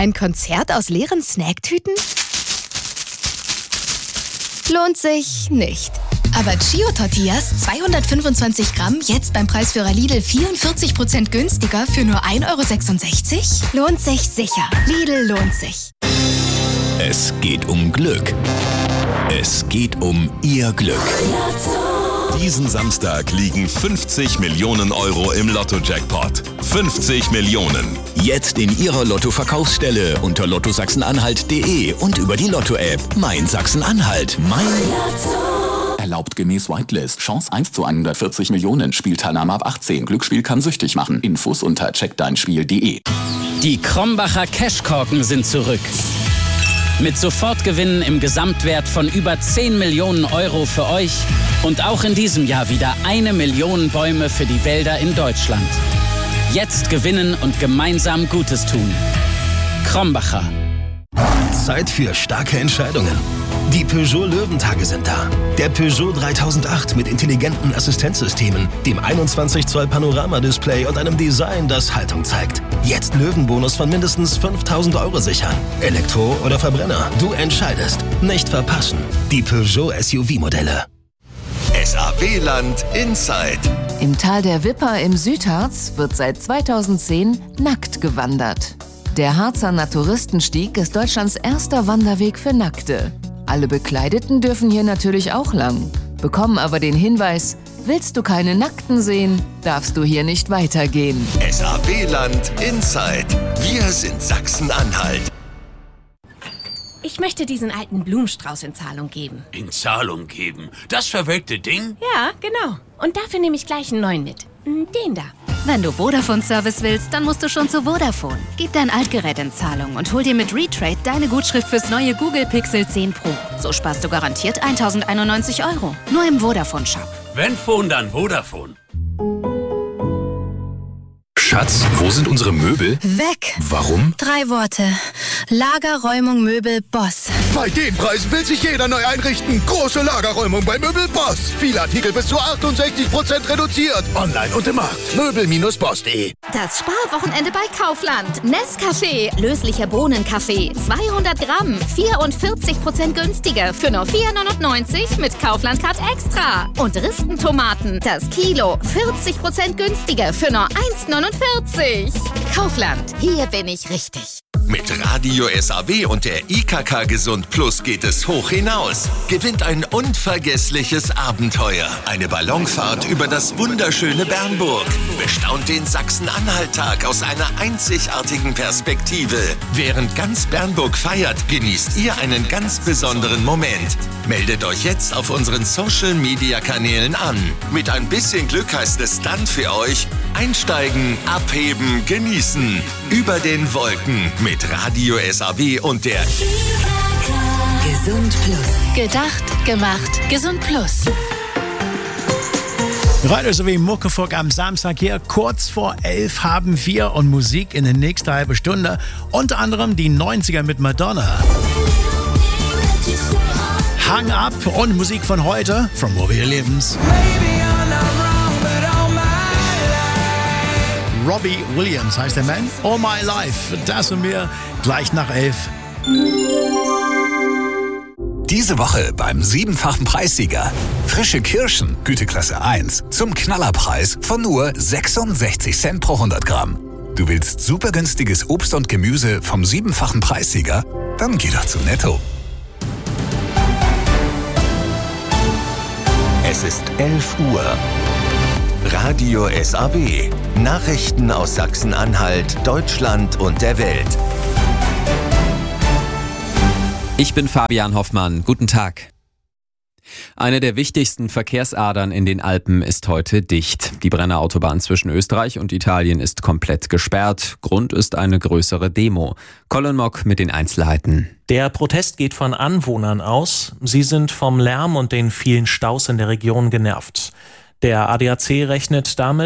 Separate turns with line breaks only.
Ein Konzert aus leeren Snacktüten? Lohnt sich nicht. Aber Chio-Tortillas, 225 Gramm, jetzt beim Preisführer Lidl 44% günstiger für nur 1,66 €? Lohnt sich sicher. Lidl lohnt sich.
Es geht um Glück. Es geht um Ihr Glück. Diesen Samstag liegen 50 Millionen € im Lotto-Jackpot. 50 Millionen. Jetzt in Ihrer Lotto-Verkaufsstelle unter lottosachsen-anhalt.de und über die Lotto-App. Mein Sachsen-Anhalt. Mein Lotto.
Erlaubt gemäß Whitelist. Chance 1 zu 140 Millionen. Spielteilnahme ab 18. Glücksspiel kann süchtig machen. Infos unter checkdeinspiel.de.
Die Krombacher Cashkorken sind zurück. Mit Sofortgewinnen im Gesamtwert von über 10 Millionen € für euch und auch in diesem Jahr wieder 1 Million Bäume für die Wälder in Deutschland. Jetzt gewinnen und gemeinsam Gutes tun. Krombacher.
Zeit für starke Entscheidungen. Die Peugeot Löwentage sind da. Der Peugeot 3008 mit intelligenten Assistenzsystemen, dem 21 Zoll Panoramadisplay und einem Design, das Haltung zeigt. Jetzt Löwenbonus von mindestens 5.000 € sichern. Elektro oder Verbrenner, du entscheidest. Nicht verpassen. Die Peugeot SUV-Modelle.
SAW-Land Inside.
Im Tal der Wipper im Südharz wird seit 2010 nackt gewandert. Der Harzer Naturistenstieg ist Deutschlands erster Wanderweg für Nackte. Alle Bekleideten dürfen hier natürlich auch lang, bekommen aber den Hinweis, willst du keine Nackten sehen, darfst du hier nicht weitergehen.
SAW-Land Inside. Wir sind Sachsen-Anhalt.
Ich möchte diesen alten Blumenstrauß in Zahlung geben.
In Zahlung geben? Das verwelkte Ding?
Ja, genau. Und dafür nehme ich gleich einen neuen mit. Den da.
Wenn du Vodafone-Service willst, dann musst du schon zu Vodafone. Gib dein Altgerät in Zahlung und hol dir mit Retrade deine Gutschrift fürs neue Google Pixel 10 Pro. So sparst du garantiert 1.091 €. Nur im Vodafone-Shop.
Wenn Phone, dann Vodafone.
Schatz, wo sind unsere Möbel?
Weg.
Warum?
3 Worte. Lagerräumung Möbel Boss.
Bei den Preisen will sich jeder neu einrichten. Große Lagerräumung bei Möbel Boss. Viele Artikel bis zu 68% reduziert. Online und im Markt. Möbel-boss.de.
Das Sparwochenende bei Kaufland. Nescafé, löslicher Bohnenkaffee, 200 Gramm, 44% günstiger für nur 4,99 € mit Kaufland-Card Extra. Und Ristentomaten, das Kilo, 40% günstiger für nur 1,49 €. Kaufland, hier bin ich richtig.
Mit Radio SAW und der IKK Gesund Plus geht es hoch hinaus. Gewinnt ein unvergessliches Abenteuer. Eine Ballonfahrt über das wunderschöne Bernburg. Bestaunt den Sachsen-Anhalt-Tag aus einer einzigartigen Perspektive. Während ganz Bernburg feiert, genießt ihr einen ganz besonderen Moment. Meldet euch jetzt auf unseren Social-Media-Kanälen an. Mit ein bisschen Glück heißt es dann für euch: einsteigen, abheben, genießen. Über den Wolken mit Radio SAW und der
Gesund Plus. Gedacht, gemacht, Gesund Plus.
Radio SAW Muckefuck am Samstag hier. Kurz vor 11 haben wir und Musik in der nächsten halben Stunde. Unter anderem die 90er mit Madonna. Hang Up und Musik von heute, From Robbie Williams. Robbie Williams heißt der Mann. All My Life, das und mir gleich nach 11.
Diese Woche beim 7-fachen Preissieger. Frische Kirschen, Güteklasse 1, zum Knallerpreis von nur 66 Cent pro 100 Gramm. Du willst super günstiges Obst und Gemüse vom 7-fachen Preissieger? Dann geh doch zu Netto. Es ist 11 Uhr. Radio SAW. Nachrichten aus Sachsen-Anhalt, Deutschland und der Welt.
Ich bin Fabian Hoffmann. Guten Tag. Eine der wichtigsten Verkehrsadern in den Alpen ist heute dicht. Die Brennerautobahn zwischen Österreich und Italien ist komplett gesperrt. Grund ist eine größere Demo. Colin Mock mit den Einzelheiten.
Der Protest geht von Anwohnern aus. Sie sind vom Lärm und den vielen Staus in der Region genervt. Der ADAC rechnet damit,